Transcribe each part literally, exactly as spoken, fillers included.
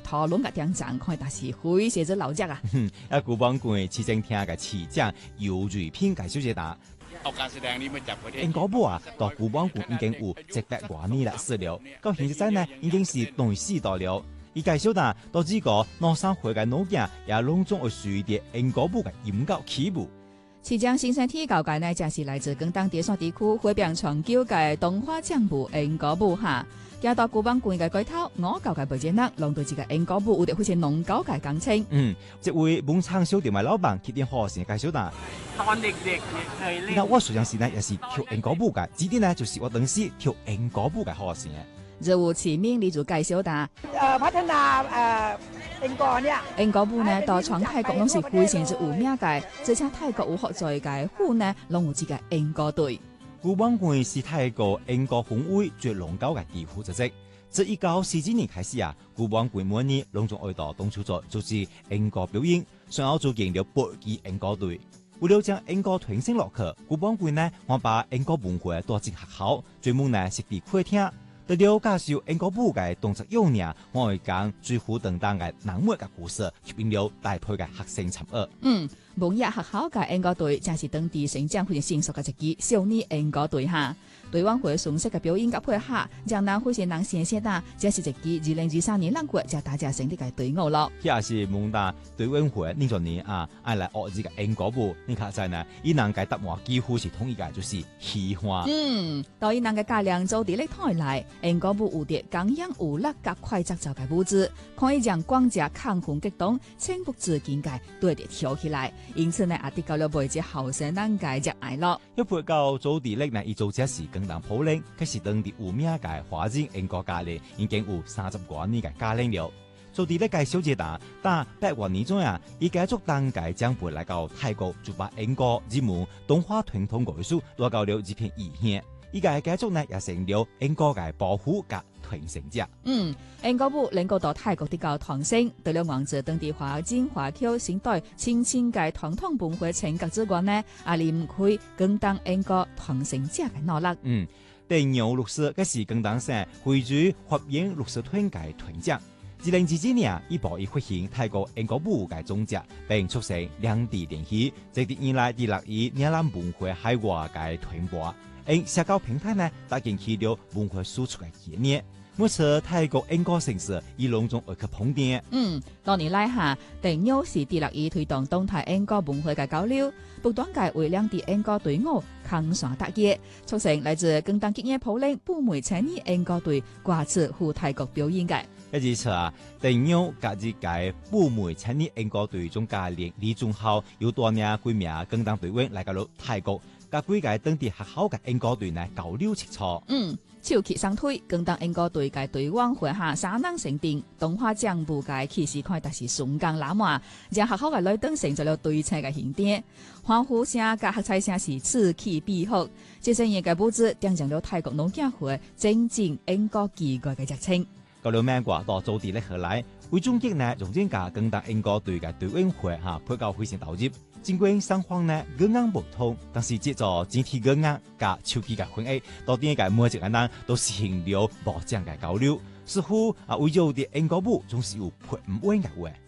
讨论嘅点赞，看但是非常之老只啊！ 嗯，啊，古邦館市政廳嘅市長姚瑞偏介紹解答。英國部啊，到古邦館已經有一百多年歷史了，到現在呢已經是第四代了。而介紹答到呢個農商會嘅農業也隆重而屬於啲英國部嘅研究起步。 市長新生體教界呢，正是來自廣東地山地區會變長久嘅動畫獎部英國部哈。加到古邦館嘅改頭，我教嘅背景呢，讓對這個英國部有啲好似農教嘅感情。 嗯，這位本長小店嘅老闆佢啲好先介紹答。那我實際上呢，也是跳英國部嘅，指啲呢就是我當時跳英國部嘅好先。 就有前面你就介紹答。 誒พัฒนา誒英國呢？ 英國部呢，到全泰國攏是非常之有名嘅，而且泰國有學在嘅府呢，攏有這個英國隊。 古邦館是泰國英國分會最龍高嘅地府組織。自一九四幾年開始啊，古邦館每年隆重愛到東出咗組織英國表演，上後組建了八支英國隊。為了將英國傳承落去，古邦館呢，我把英國文化帶進學校，專門呢設啲課廳。對了介紹英國部嘅動作用呢，我會講最虎等等嘅冷漠嘅故事，吸引了大批嘅學生參與。 嗯，文藝學校嘅英國隊正是當地成長非常成熟嘅一支少年英國隊哈。隊晚會順勢嘅表演及配合，讓人非常人先先啦，這是一支二零二三年兩月就大家成立嘅隊伍咯。 也是蒙大隊晚會呢個年啊，愛來學呢個英國部，你看在呢，伊人嘅答案幾乎是統一嘅，就是喜歡。 嗯，到伊人嘅家良做地力台來。英國部有啲剛陽有力及快節奏嘅舞姿，可以將光者亢奮激動、情不自禁嘅對地跳起來，因此呢，也得到了每隻後生人嘅熱愛咯。 一配到做地力呢，伊做這事更難普領，佢是當地有名嘅華人英國家庭，已經有三十多年嘅家庭了。做地力嘅小姐達，但百萬年中啊，伊繼續當屆將背來到泰國，就把英國日門動畫傳統藝術攞到了一片異鄉。依家嘅繼續呢，也成了英國嘅保護及傳承者。 嗯，英國部能夠到泰國的教堂聲，對了王者當地華人華僑先代親親嘅傳統文化情結之外呢，也離唔開更當英國傳承者嘅努力。 嗯，第牛律師嘅是更當上會主發言律師團嘅團長。二零二二年，伊報伊發現泰國英國部嘅宗旨，並促成兩地聯繫，直至以來第六以嶺南文化海外嘅傳播。因社交平台呢，搭建起了文化輸出嘅概念。每次泰國英國城市以隆重而去捧點。 嗯，多年來下，定優是第六以推動東泰英國文化嘅交流，不斷嘅為兩地英國隊伍抗上打擊，促成來自更當經驗普領不梅青年英國隊掛次赴泰國表演嘅。 一次啊，定優隔日嘅不梅青年英國隊總教練李忠浩有多年幾名更當隊員來到了泰國。甲幾個當地學校嘅英國隊呢交流切磋。 嗯，手起雙腿，更當英國隊嘅隊員會下三人成定，動畫獎部嘅氣勢看得是順光拉滿，讓學校嘅來登成就了對稱嘅形典，歡呼聲加喝彩聲是此起彼伏。這些嘢嘅布置，點上了泰國農業會增進英國機構嘅熱情。 到了美國到做地力河來，為終極呢用專家更當英國隊嘅隊員會嚇配較非常投入。儘管雙方呢語言不通，但是藉助整體語言加手機嘅翻譯，到底嘅每一個人都實現了無障嘅交流。似乎啊，為咗啲英國部總是有配唔穩嘅話。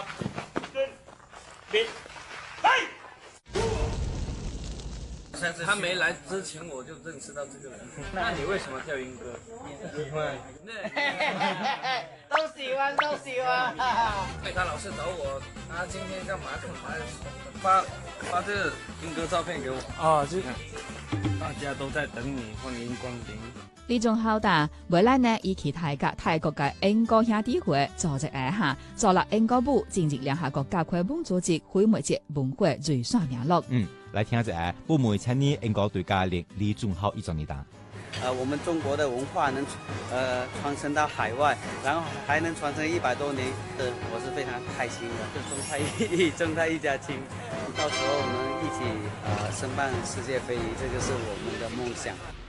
他沒來之前我就認識到這個人。那你為什麼跳英歌？喜歡。 都喜歡，都喜歡。 他老是找我，他今天幹嘛幹嘛，發發這個英歌照片給我。哦，就大家都在等你，歡迎光臨。 呢種好大，未來呢以其泰國泰國嘅英國兄弟會組織一下，做了英國部進入兩下國家規模組織會媒節文化最上名錄。 嗯，來聽下不梅青年英國隊教練李忠浩一種呢答。 呃，我們中國的文化能呃傳承到海外，然後還能傳承一百多年，呃，我是非常開心的。就中泰一中泰一家親，到時候我們一起呃申辦世界非遺，這就是我們的夢想。